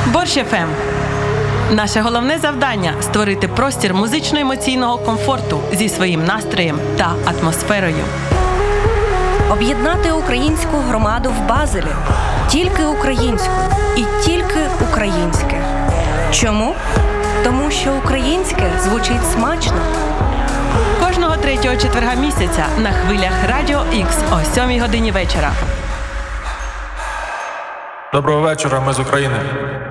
Борщ ФМ. Наше головне завдання – створити простір музично-емоційного комфорту зі своїм настроєм та атмосферою. Об'єднати українську громаду в Базелі. Тільки українською і тільки українське. Чому? Тому що українське звучить смачно. Кожного третього четверга місяця на хвилях Радіо X о 7 годині вечора. Доброго вечора, ми з України.